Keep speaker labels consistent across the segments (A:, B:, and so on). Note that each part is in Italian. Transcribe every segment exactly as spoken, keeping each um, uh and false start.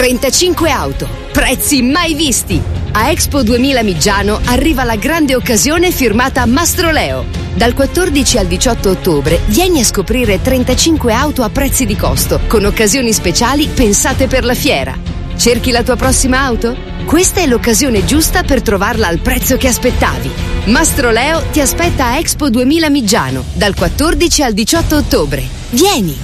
A: trentacinque auto, prezzi mai visti. A Expo duemila Miggiano arriva la grande occasione firmata Mastroleo. Dal quattordici al diciotto ottobre vieni a scoprire trentacinque auto a prezzi di costo, con occasioni speciali pensate per la fiera. Cerchi la tua prossima auto? Questa è l'occasione giusta per trovarla al prezzo che aspettavi. Mastroleo ti aspetta a Expo duemila Miggiano, dal quattordici al diciotto ottobre. Vieni!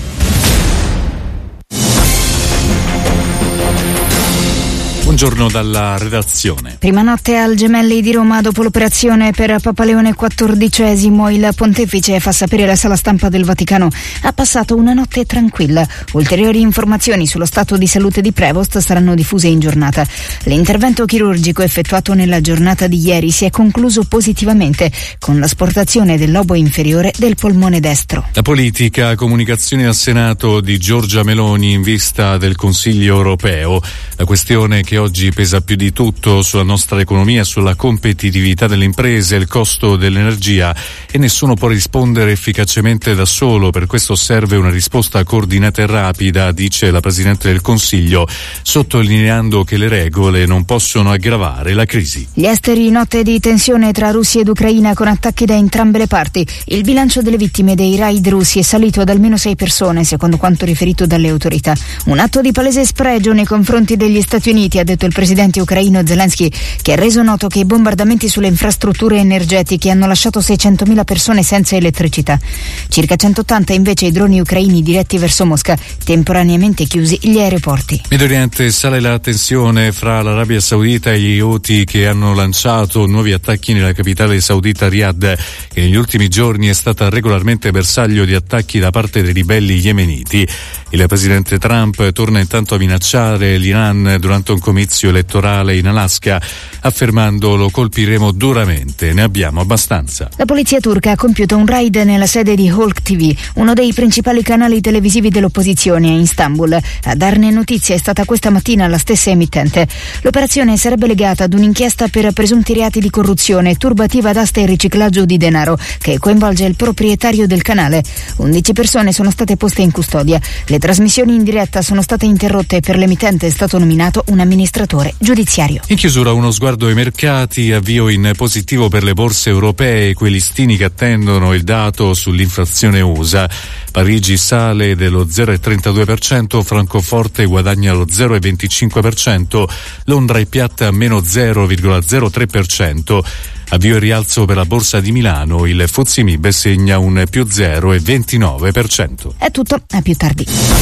B: Buongiorno dalla redazione.
C: Prima notte al Gemelli di Roma dopo l'operazione per Papa Leone quattordicesimo. Il pontefice, fa sapere la sala stampa del Vaticano, ha passato una notte tranquilla. Ulteriori informazioni sullo stato di salute di Prevost saranno diffuse in giornata. L'intervento chirurgico effettuato nella giornata di ieri si è concluso positivamente con l'asportazione del lobo inferiore del polmone destro.
B: La politica, comunicazioni al Senato di Giorgia Meloni in vista del Consiglio europeo. La questione che oggi pesa più di tutto sulla nostra economia, sulla competitività delle imprese, il costo dell'energia, e nessuno può rispondere efficacemente da solo. Per questo serve una risposta coordinata e rapida, dice la Presidente del Consiglio, sottolineando che le regole non possono aggravare la crisi.
C: Gli esteri, notte di tensione tra Russia ed Ucraina con attacchi da entrambe le parti. Il bilancio delle vittime dei raid russi è salito ad almeno sei persone, secondo quanto riferito dalle autorità. Un atto di palese spregio nei confronti degli Stati Uniti, ha detto il presidente ucraino Zelensky, che ha reso noto che i bombardamenti sulle infrastrutture energetiche hanno lasciato seicentomila persone senza elettricità. Circa centottanta invece i droni ucraini diretti verso Mosca, temporaneamente chiusi gli aeroporti.
B: Medio Oriente, sale la tensione fra l'Arabia Saudita e gli Houthi, che hanno lanciato nuovi attacchi nella capitale saudita Riyadh, che negli ultimi giorni è stata regolarmente bersaglio di attacchi da parte dei ribelli yemeniti. Il presidente Trump torna intanto a minacciare l'Iran durante un comizio elettorale in Alaska, affermando: lo colpiremo duramente, ne abbiamo abbastanza.
C: La polizia turca ha compiuto un raid nella sede di Halk T V, uno dei principali canali televisivi dell'opposizione a Istanbul. A darne notizia è stata questa mattina la stessa emittente. L'operazione sarebbe legata ad un'inchiesta per presunti reati di corruzione, turbativa d'asta e riciclaggio di denaro, che coinvolge il proprietario del canale. undici persone sono state poste in custodia. Le trasmissioni in diretta sono state interrotte e per l'emittente è stato nominato un amministratore giudiziario.
B: In chiusura uno sguardo ai mercati, avvio in positivo per le borse europee, quei listini che attendono il dato sull'inflazione U S A. Parigi sale dello zero virgola trentadue per cento, Francoforte guadagna lo zero virgola venticinque per cento, Londra è piatta a meno zero virgola zero tre per cento. Avvio e rialzo per la borsa di Milano, il F T S E M I B segna un più zero virgola ventinove per cento.
C: È tutto, a più tardi.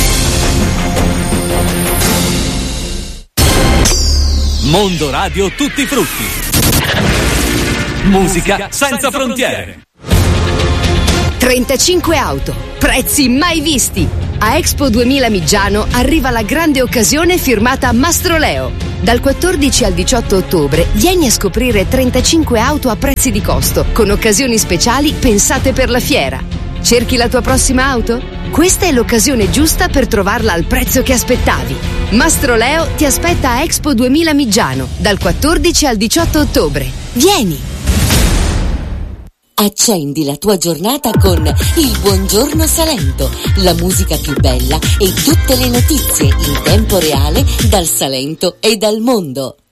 D: Mondo Radio Tutti Frutti. Musica senza frontiere.
A: trentacinque auto, prezzi mai visti. A Expo duemila Miggiano arriva la grande occasione firmata Mastroleo. Dal quattordici al diciotto ottobre vieni a scoprire trentacinque auto a prezzi di costo, con occasioni speciali pensate per la fiera. Cerchi la tua prossima auto? Questa è l'occasione giusta per trovarla al prezzo che aspettavi. Mastroleo ti aspetta a Expo duemila Miggiano, dal quattordici al diciotto ottobre. Vieni!
E: Accendi la tua giornata con il Buongiorno Salento, la musica più bella e tutte le notizie in tempo reale dal Salento e dal mondo.